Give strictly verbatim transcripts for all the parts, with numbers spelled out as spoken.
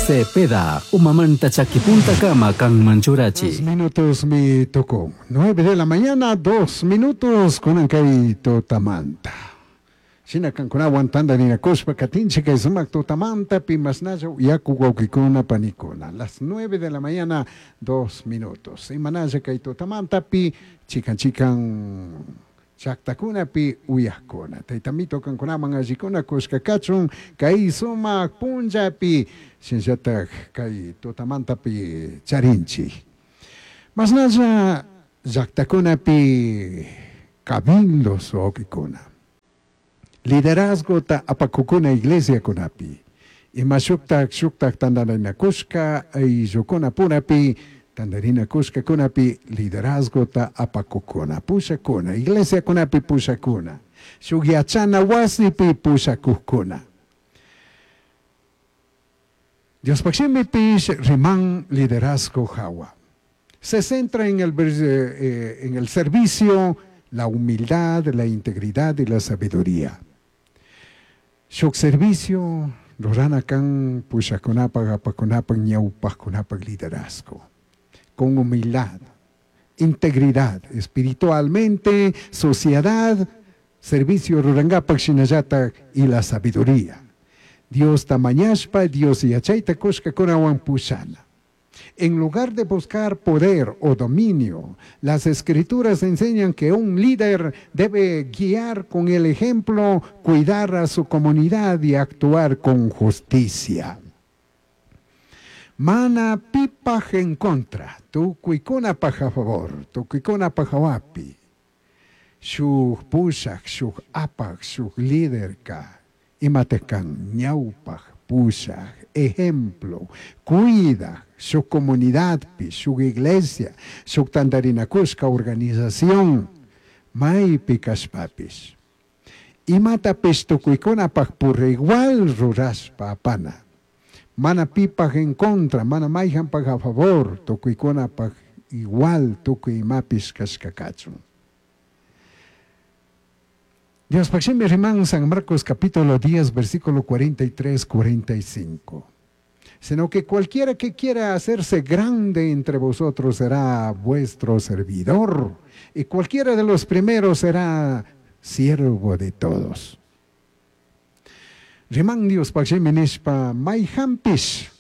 Cepeda, umamanta chakipunta kama kang manchurachi. Dos minutos mi tocó. Nueve de la mañana, dos minutos con Ancay Totamanta. Sina kan kuna aguantando ni na cospa katinche que sumak Totamanta pimasnayo yaku guauquicona panicona. Las nueve de la mañana, dos minutos. Imanaya kay Totamanta pi chican chican chactacuna pi uyacona. Taitamito kan kuna mangajicona cosca cachun kay sumak punja pi sinjata kay Totamanta pi charinchi. Mas nasa jactacuna pi cabildos okikuna. Liderazgo ta apakukuna iglesia kunapi. Ima shuktak shuktak tandarina kushka ay jokona punapi tandarina kushka kunapi liderazgo ta apakukuna. Pusha kuna. Iglesia kunapi pusha kuna. Shugiachana wasipi pusha kukuna. Dios pakshimi pish riman liderazgo hawa. Se centra en el, eh, en el servicio, la humildad, la integridad y la sabiduría. Shok servicio, Rorana kan pushakunapag apakunapag ñaupagkunapag liderazgo. Con humildad, integridad, espiritualmente, sociedad, servicio Rorangapag shinayata y la sabiduría. Dios tamañashpa, Dios yachaita koshka konawan pushana. En lugar de buscar poder o dominio, las escrituras enseñan que un líder debe guiar con el ejemplo, cuidar a su comunidad y actuar con justicia. Mana pipaj en contra, tu cuicona paja favor, tu cuicona paja wapi. Shuk pushak, shuk apak, shuk líder ka, imatekan ñaupaj, pushak, ejemplo, cuida su comunidad, su iglesia, su tandarinakushka organización, mai pikas papis. Y mata pestukuikona pak por igual ruraspa apana. Mana pipak en contra, mana maihan pak a favor, tokuikona pak igual tukuimapis kaskakachu. Dios Pakshimi Rimán San Marcos capítulo diez versículo cuarenta y tres cuarenta y cinco. Sino que cualquiera que quiera hacerse grande entre vosotros será vuestro servidor, y cualquiera de los primeros será siervo de todos. Rimán Dios Pakshimi Nishpa Maihampish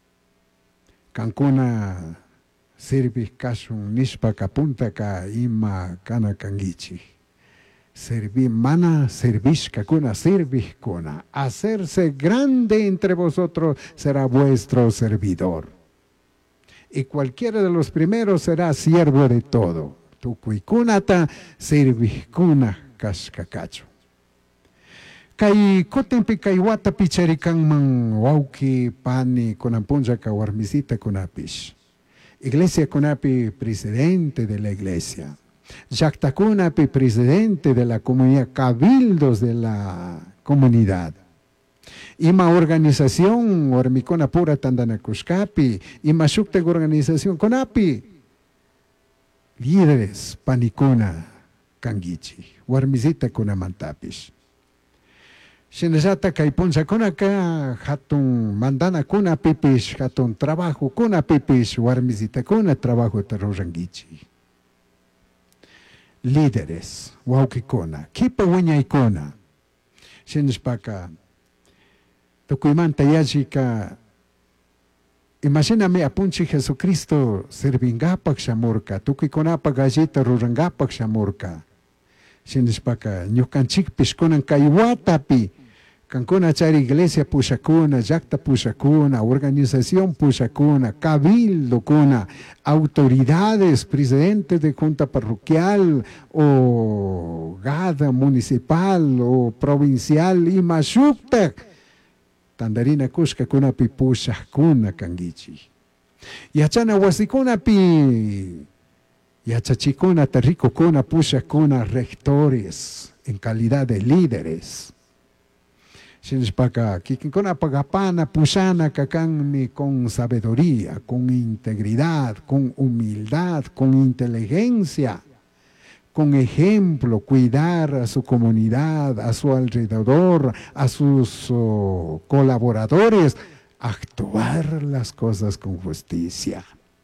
Cancuna Sirvis Kashun Nishpa Kapunta Ka Ima Kana Kangichi. Serví, mana servis kakuna, servis kuna. Hacerse grande entre vosotros será vuestro servidor. Y cualquiera de los primeros será siervo de todo. Tu kuikunata servis kuna kaskakacho. Kay kotempi kay wata picharikan man wauki pani konampunja kawarmisita kunapish. Iglesia kunapi presidente de la iglesia. Jactacunapi, presidente de la comunidad, cabildos de la comunidad. Ima organización, Ormicona Pura Tandanakushkapi, Ima Shukta organización, Konapi. Líderes, Panicuna, Kangichi, Warmizita Kunamantapish. Shinajata Kaipuncha Kunaka, Hatun Mandana Kuna Pipish, Hatun Trabajo Kuna Pipish, Warmizita Kuna, Trabajo Tarorangichi. Líderes, waukikona, kipa wiñaykona, shinishpaka, tukuymanta yachika, imagíname apunchi Jesucristo servingapak shamurka, tukuykonapa gallita rurangapak shamurka, shinishpaka, ñukanchikpish kunan kaywatapi, kankuna chari iglesia pushakuna, yakta pushakuna, organización pushakuna, cabildo kuna, autoridades, presidente de junta parroquial o gada municipal o provincial y mashukta, tandarina kushka kuna pi pushakuna kangichi. Yachana wasikuna pi, yachachikuna tariko kuna pushakuna rectores en calidad de líderes. Shinishpaka, Kikikona Pagapana, Pusana, Kakanmi, con sabiduría, con integridad, con humildad, con inteligencia, con ejemplo, cuidar a su comunidad, a su alrededor, a sus oh, colaboradores, actuar las cosas con justicia.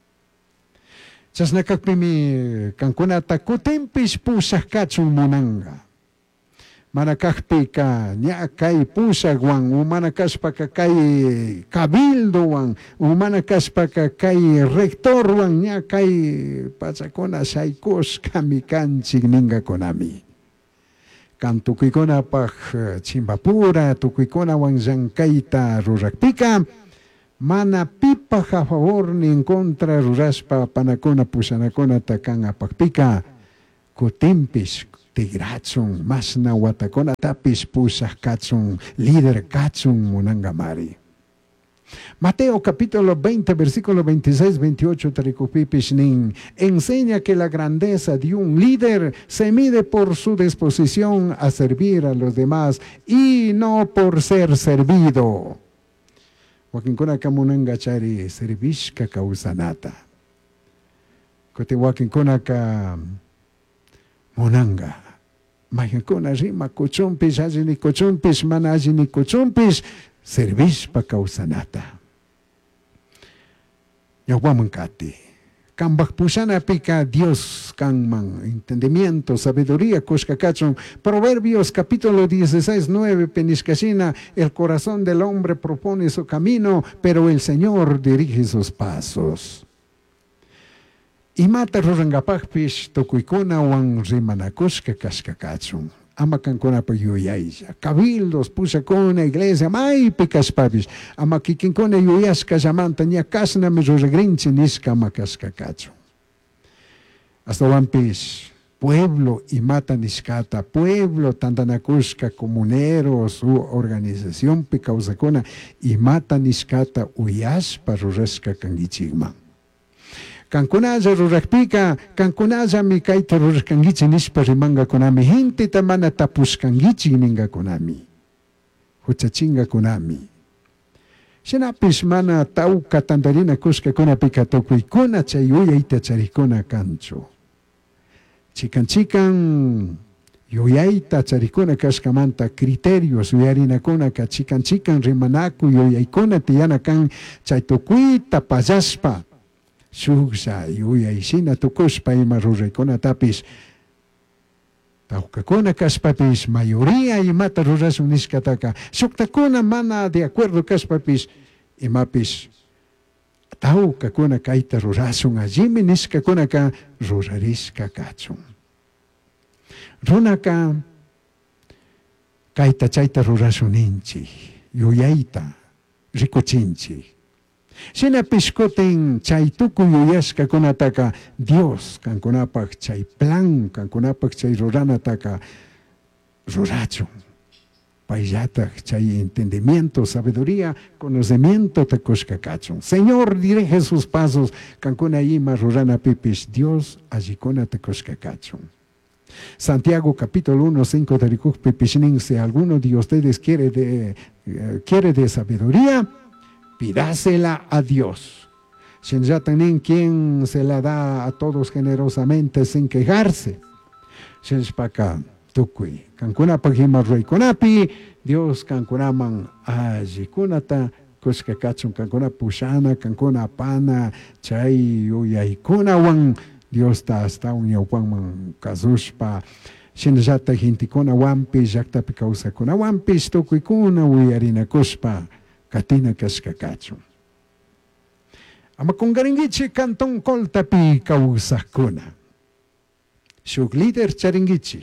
Chasnakakpimi kankunata kutimpish pusaq kachun munanga. Manakakpika ña kay pusaqwan umanakashpaka kay cabildowan umanakashpaka kay rectorwan ña kay pachakuna shaykushkami kanchik ningakunami. Kan tukuykunapaq chimbapura tukuykunawan llankayta rurakpika mana pipaq a favor ni en contra rurashpa panakuna pushanakunata kan apaqpika kutimpish tigrachun masna watakunatapis pusaq kachun líder kachun munangamari. Mateo capítulo veinte versículo veintiséis veintiocho tarikupipish nin enseña que la grandeza de un líder se mide por su disposición a servir a los demás y no por ser servido. Wakinkuna kamunanga chari servishka kausanata. Kote wakinkuna ka munanga. Mahinkuna rima kuchumpis ajini kuchumpis mana ajini kuchumpis servishpa kausanata. Yawamunkati. Kambak pusana pika Dios kanman entendimiento, sabiduría, kushkakachon. Proverbios capítulo dieciséis, nueve, penishkashina, el corazón del hombre propone su camino, pero el Señor dirige sus pasos. Y mata rurangapakpish tokuikuna wan rimanakushka kashkakachon. Ama kankuna pa yuyayja. Cabildos pusakuna iglesia may pikashpapish. Ama kikinkuna yuyashka llamanta ña kasna me ruragrinchi nishka ama kashkakacho. Hasta wampish pueblo y mata nishkata, pueblo tantanakushka comuneros u organización pikausakuna y mata nishkata uyashpa rurashka kangichigman. Kankunaya rurakpika, kankunaya mikaita ruraskangichi nishpa rimanga kunami, gente tamana tapuskangichi ninga kunami, huchachinga kunami. Shinapis mana tauka tandarina kushka kuna pika tokuikuna chayuya ita charikuna kancho. Chikan chikan yuyaita charikuna kashkamanta criterios uyarina kuna ka chikan chikan rimanaku yuyaikuna tiyana kan chaytokuita payashpa. Shuksha yuyaishina tukushpa ima ruraykuna tapis taukakuna kashpapis mayoría imata rurasun nishkataka shuktakuna mana de acuerdo kashpapis imapis taukakuna kaita rurasun allimi nishkakunaka rurarishka kachun runaka kaita chayta rurasuninchi yuyayta rikuchinchi. Shina pishkoten chay tuku yuyashka kunataka Dios kankunapak chay plan kankunapak chay ruranataka rurachun. Payyatak chay entendimiento, sabiduría, conocimiento takushka kachun. Señor, dirige sus pasos kankuna ima rurana pipish. Dios allikuna takushka kachun. Santiago capítulo uno, cinco tarikuj pipishnin. Si alguno de ustedes quiere de, uh, quiere de sabiduría, pidásela a Dios. Shenjatanin quien se la da a todos generosamente sin quejarse. Shenspaka tukui. Kankuna pagima ruikunapi. Dios kankunaman ajikunata. Kuskakachun kankuna pushana. Kankuna pana. Chay uyaikuna wan. Dios ta hasta un yaupanman kazushpa. Shenjata hintikuna wampi. Jakta pikausa kuna wampi. Stukuikuna uyarina kuspa. Katina kashkakacho. Ama kungaringichi Cantón Coltapi kausakuna. Shuk líder charingichi.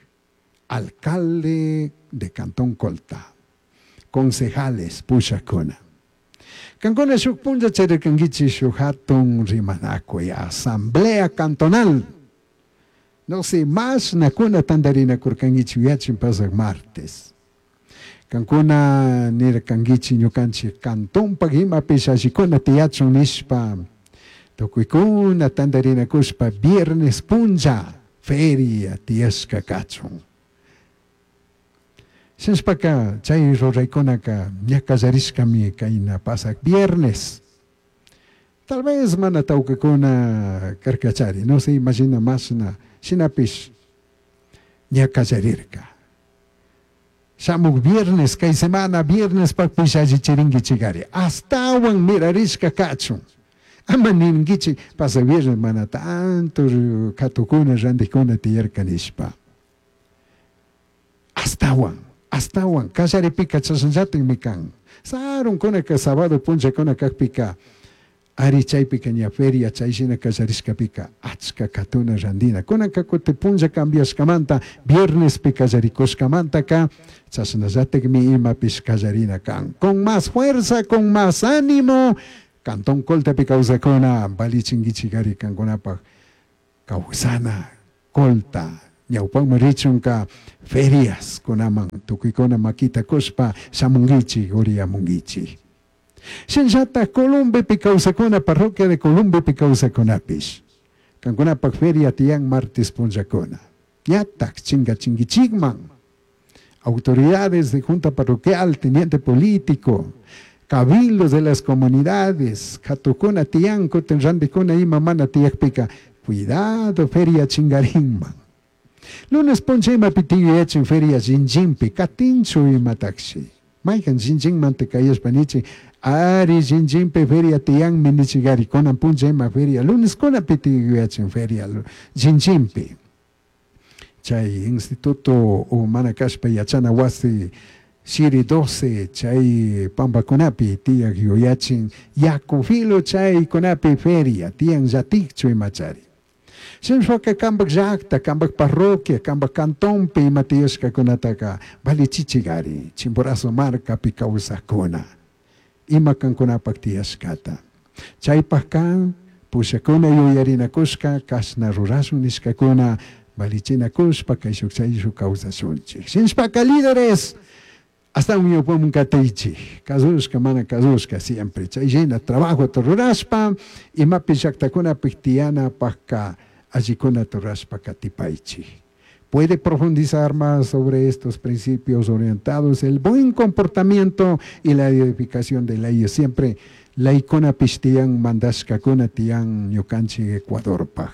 Alcalde de Cantón Colta. Concejales pushakuna. Kankuna shuk punja charikangichi shuhatun rimanakwe. Asamblea cantonal. No sé más nakuna tandarina kurkangichi yachin pasak martes. Kankuna nir kangichi nyukanchi Cantón pagima pisashikuna tiachun nishpa tokuikuna tandarina kushpa viernes punja feria tiashka kachun. Shenspaka chay roraykunaka ñakasarishkami kayna pasak viernes. Tal vez mana taukakuna karkachari, no se imagina masna shinapish ñakasarirka. Shamuk viernes, kay semana, viernes pagpisaji chiringi chigari. Hasta awan mirariska kachu. Amanin gichi, pasa viernes mana tanto katukuna randikuna tiyarkanishpa. Hasta awan, hasta awan, kasari pika chasanjatin mikan. Sarun kuna ka sábado puncha kuna kakpika. Ari chay pika nya feria chayshina kasariska pika. Achka katuna randina. Kuna kakute puncha cambias kamanta. Viernes pika zarikos kamanta ka. Chasanazatek mi ima piscazarina kan. Con más fuerza, con más ánimo. Cantón colta pika usakona. Balichingichigari kan kunapa. Kausana. Colta. Ñawpan marichun ka ferias kunaman. Tukikona makita kuspa. Samungichi goria mungichi. Sensata Columbe Picausacona, parroquia de Columbe Picausaconapis. Cancunapac feria tiang martes punjacona. Yatak chinga chingichigman. Autoridades de junta parroquial, teniente político, cabildos de las comunidades, Catucona tiang, cotenrandicona y mamana tiak pica. Cuidado, feria chingaringman. Lunes ponchema pitigui en feria jinjimpi, catincho y mataxi. Maikan jinjing mantecayas panichi. Ari jinjimpe feria tiang minichigari konan punjema feria. Lunes kona pitigui en feria jinjimpe. Chay instituto o manacaspa yachana wasi Siri doce, chay pamba konapi, tia gioyachin, yakufilo chay konapi feria, tiang jatikcho y machari. Sensuaka kambak jakta, kambak parroquia, kambak cantompe y matiosca konataka, vali chichigari, chimborazo marca picausacona. Ima kankunapak tiaskata. Chay pakan, pusakona yoyarina kuska, kasna rurasun iskakona, valichina kuspa, kaisuksaishu causa sunchi. Sinspaka líderes, hasta un yopom kateichi, kazuska mana kazuska siempre. Chayjina trabajo toruraspa, y mapisaktakuna piktiana paka, ajikuna torraspa katipaichi. Puede profundizar más sobre estos principios orientados, el buen comportamiento y la edificación de leyes. Siempre la icona pistian mandaska kuna tian yukanchi Ecuador paj.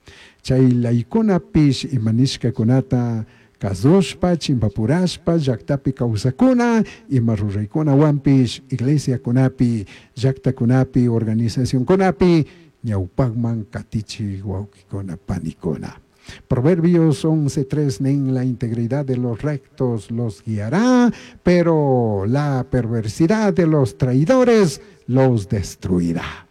Chay la icona pis y maniska kunata kazospa, chimpapuraspa, yaktapi kausakuna y marurreikuna wampis, iglesia kunapi, yakta kunapi, organización kunapi, ñaupagman katichi guaukikona panikona. Proverbios once tres, nen la integridad de los rectos los guiará, pero la perversidad de los traidores los destruirá.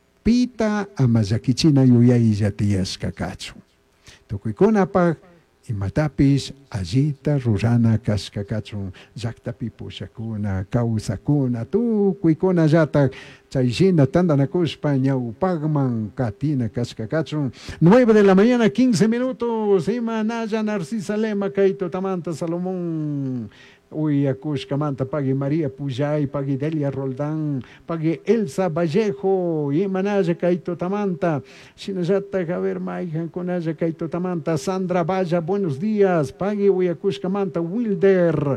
Pita amayakichina yuyay yatiyas kakachu. Tukuikonapag imatapis ajita rurana kaskakachu yaktapi pushakuna kausakuna tukuikona yatak chayshina tandanakushpa ñawpagman katina kaskakachu. Nueve de la mañana, quince minutos. Imanaya Narcisa Lema Kaito Tamanta Salomón. Uy, Akushka Manta, Pagui María Pujay, Pagui Delia Roldán, Pagui Elsa Vallejo, Imanaya Kaito Tamanta, Shinajata Javier Maijan Conaya Kaito Tamanta, Sandra Valla, buenos días, Pagui Uy, Akushka Manta, Wilder,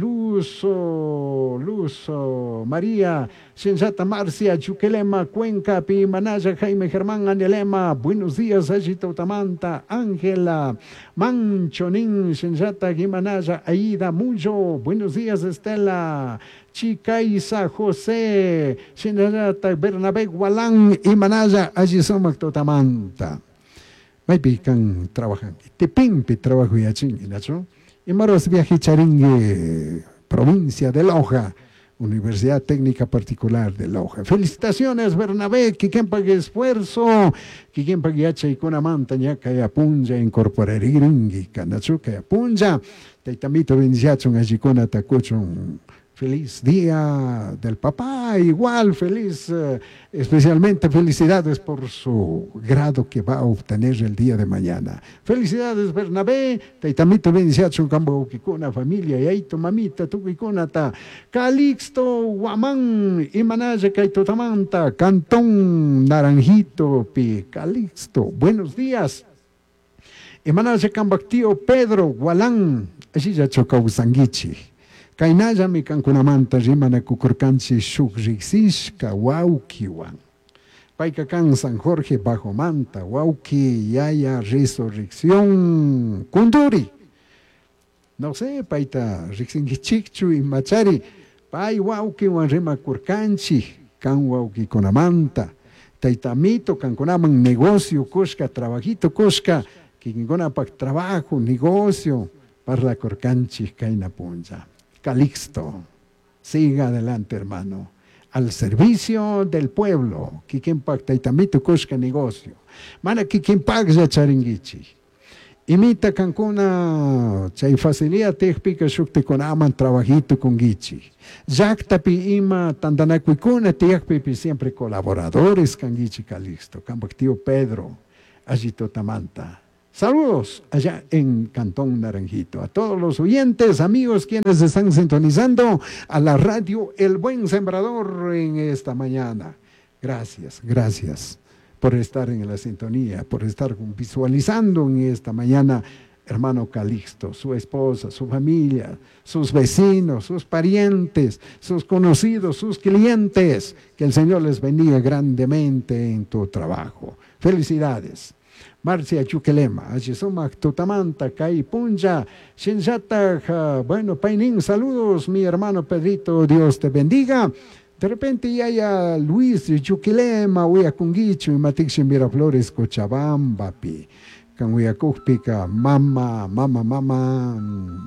Luzo, Luzo, María, Sensata Marcia, Chuquelema, Cuenca, Pimanaya, Jaime Germán, Anelema, buenos días, Ajito Tamanta, Ángela, Manchonín, Sensata Guimanaya, Aida Muyo, buenos días, Estela, Chicaiza, José, Sensata Bernabé Gualán, Imanaya, Ajisomac Totamanta. Maybe can trabajan, te pimpi trabajo y aching, ¿no? Y maros viaje charingue, provincia de Loja. Universidad Técnica Particular de Loja. Felicitaciones, Bernabé, que quien pague esfuerzo, que quien pague hacha y con amanta, ya que apunja incorporar gringi, canachu que apunja, te tamito bendición allí con atacuchon. Feliz día del papá, igual feliz, eh, especialmente felicidades por su grado que va a obtener el día de mañana. Felicidades, Bernabé, taitamito bendición cambo kikuna familia, y ahí tu mamita, tu kikuna ta, Calixto, Guamán, Imanaya Kaitotamanta, Cantón Naranjito, Pi, Calixto, buenos días. Imanaya Cambactío, Pedro, Gualán, allí ya chocó Sanguichi. Kainaya mi kankunamanta rimana kukurkanchi shukrixishka waukiwan. Paika kan San Jorge bajo manta, wauki, yaya, resurrección, kunduri. no sé, paita rixingichikchu y machari, pay wauki wanrima kurkanchi, kan wauki konamanta, taitamito kan konaman negocio kushka, trabajito kushka, kinkonapak trabajo, negocio, parla kurkanchi kaina punja. Calixto, siga adelante, hermano, al servicio del pueblo, kikinpak taitamito kushka negocio, mana kikinpak ya charingichi. Imita kankuna chay facilidad tekpika shukti con aman trabajito con gichi. Yaktapi ima tandanakuikuna tekpipi siempre colaboradores con gichi Calixto, Campak tío Pedro, allí Totamanta. Saludos allá en Cantón Naranjito. A todos los oyentes, amigos, quienes están sintonizando a la radio El Buen Sembrador en esta mañana. Gracias, gracias por estar en la sintonía, por estar visualizando en esta mañana, hermano Calixto, su esposa, su familia, sus vecinos, sus parientes, sus conocidos, sus clientes. Que el Señor les bendiga grandemente en tu trabajo. Felicidades. Marcia Chuquelema, Ajisomak Totamanta, Kai Punja, Shinjata, bueno, Painin, saludos, mi hermano Pedrito, Dios te bendiga. De repente ya ya Luis Chuquilema, Huya Kungichu, y Matixi Miraflores, Cochabamba, pi, can Huya Kukpika, mama, mama, mama,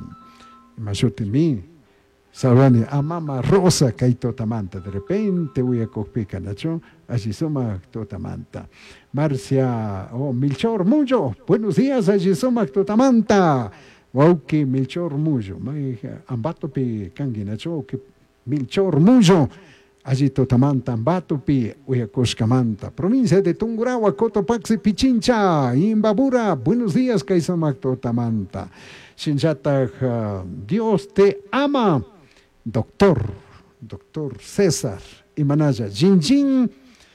Machutimi, Salvani, a mama Rosa, Kaito Tamanta, de repente Huya Kukpika, Nacho, así soma Totamanta. Marcia, oh, Milchor Muyo, buenos días, así soma Totamanta, Wauki, Milchor Muyo, Ambato pi, Kangi, Nacho, que Milchor Muyo. Allí Totamanta, Ambatupi, Uyacoscamanta, provincia de Tungurahua, Cotopaxi, Pichincha, Imbabura, buenos días, Kaisamak Totamanta. Shinjata, Dios te ama, doctor, doctor César Imanaya, Jin Jin,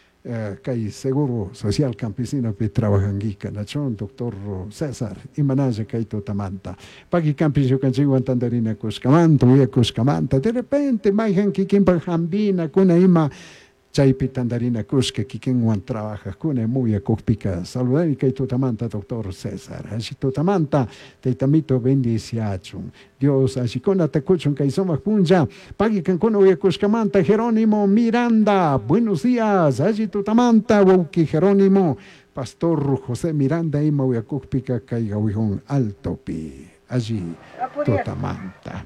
Kai Seguro Social Campesino que trabajan Gica, Nachón, doctor César Imanaya, Kai Totamanta. Pagi Campesino Canchigo Antandarina Cuscamanta, Uya Cuscamanta, de repente, Maijan Kikimpa Jambina, Kuna Ima, Chaipi Tandarina Cusca, Kikinwan trabaja, Kuna Muya Copica, saludar y Kai Totamanta, doctor César, Ashi Totamanta, Teitamito Bendiciachum, Dios, Ashikona Tacuchun, Kaisoma Punja, Pagi Cancuna Uya Cuscamanta, Jerónimo Miranda, buenos días, Ashi Totamanta, Wauki Jerónimo, Pastor José Miranda, Ima Uya Copica, Kaigawihon Altopi, allí Totamanta.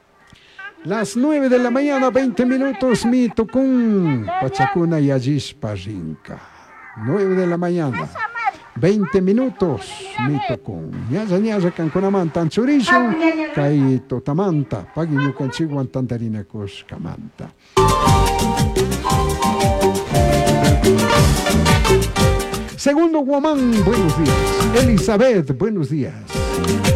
Las nueve de la mañana, veinte minutos, mi tocún, Pachacuna y Ajish Pajinca. Nueve de la mañana, veinte minutos, mi tocún. Ñaza ñaza cancunaman tan churillo, kai totamanta, paguiño canchiguan tantarina coscamanta. Segundo Guamán, buenos días. Elizabeth, buenos días.